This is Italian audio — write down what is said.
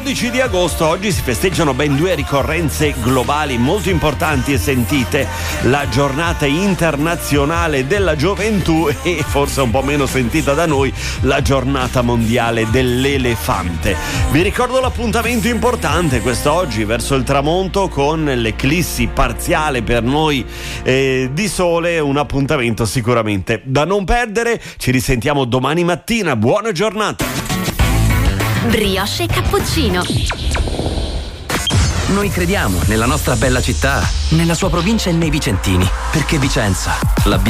12 di agosto, oggi si festeggiano ben due ricorrenze globali molto importanti e sentite: la giornata internazionale della gioventù e, forse un po' meno sentita da noi, la giornata mondiale dell'elefante. Vi ricordo l'appuntamento importante quest'oggi verso il tramonto con l'eclissi parziale per noi di sole, un appuntamento sicuramente da non perdere. Ci risentiamo domani mattina, buona giornata. Brioche e cappuccino. Noi crediamo nella nostra bella città, nella sua provincia e nei vicentini, perché Vicenza l'abbiamo